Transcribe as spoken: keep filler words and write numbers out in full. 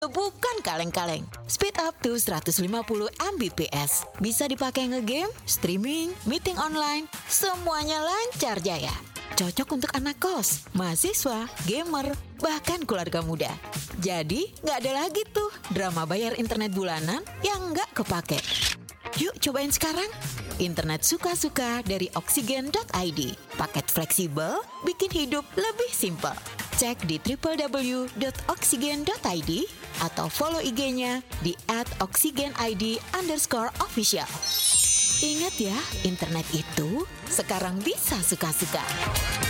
Bukan kaleng-kaleng. Speed up to seratus lima puluh megabit per second. Bisa dipakai ngegame, streaming, meeting online, semuanya lancar jaya. Cocok untuk anak kos, mahasiswa, gamer, bahkan keluarga muda. Jadi nggak ada lagi tuh drama bayar internet bulanan yang nggak kepake. Yuk cobain sekarang. Internet suka-suka dari oksigen dot i d. Paket fleksibel, bikin hidup lebih simpel. Cek di w w w dot oksigen dot i d atau follow I G-nya di at oksigenid underscore official. Ingat ya, internet itu sekarang bisa suka-suka.